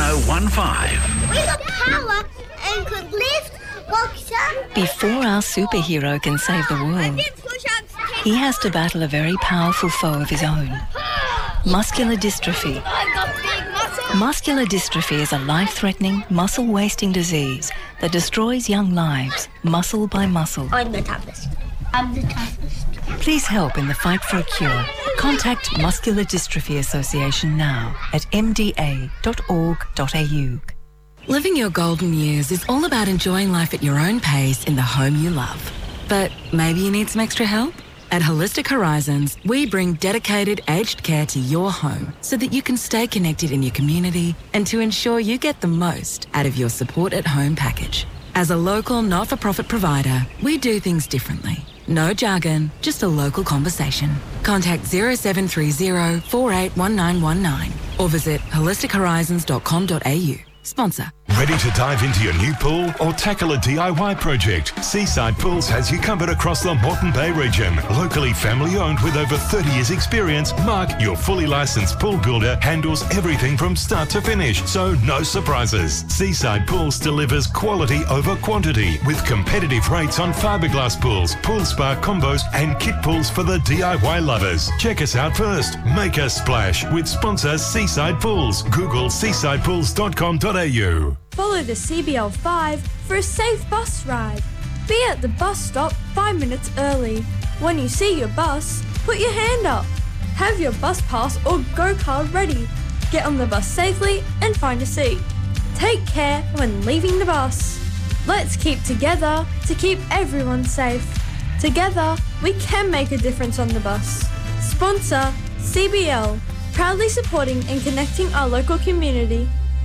1015. We got power and could lift, boxer. Before our superhero can save the world, he has to battle a very powerful foe of his own. Muscular dystrophy. Muscular dystrophy is a life-threatening, muscle-wasting disease that destroys young lives, muscle by muscle. I'm the toughest. I'm the toughest. Please help in the fight for a cure. Contact Muscular Dystrophy Association now at mda.org.au. Living your golden years is all about enjoying life at your own pace in the home you love. But maybe you need some extra help? At Holistic Horizons, we bring dedicated aged care to your home so that you can stay connected in your community and to ensure you get the most out of your support at home package. As a local not-for-profit provider, we do things differently. No jargon, just a local conversation. Contact 0730 481919 or visit holistichorizons.com.au. Sponsor. Ready to dive into your new pool or tackle a DIY project? Seaside Pools has you covered across the Moreton Bay region. Locally family owned with over 30 years experience, Mark, your fully licensed pool builder, handles everything from start to finish, so no surprises. Seaside Pools delivers quality over quantity with competitive rates on fiberglass pools, pool spa combos and kit pools for the DIY lovers. Check us out first. Make a splash with sponsor Seaside Pools. Google seasidepools.com.au. Follow the CBL5 for a safe bus ride. Be at the bus stop 5 minutes early. When you see your bus, put your hand up. Have your bus pass or go card ready. Get on the bus safely and find a seat. Take care when leaving the bus. Let's keep together to keep everyone safe. Together, we can make a difference on the bus. Sponsor CBL, proudly supporting and connecting our local community.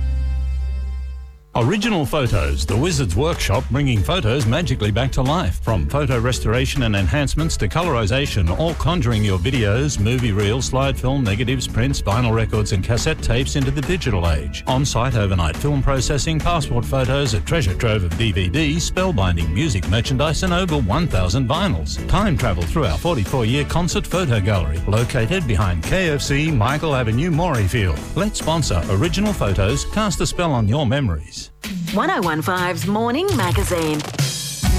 Original Photos, the Wizard's Workshop, bringing photos magically back to life. From photo restoration and enhancements to colorization, all conjuring your videos, movie reels, slide film, negatives, prints, vinyl records and cassette tapes into the digital age. On-site overnight film processing, passport photos, a treasure trove of DVDs, spellbinding music merchandise and over 1,000 vinyls. Time travel through our 44-year concert photo gallery, located behind KFC, Michael Avenue, Morayfield. Let's sponsor Original Photos, cast a spell on your memories. 1015's Morning Magazine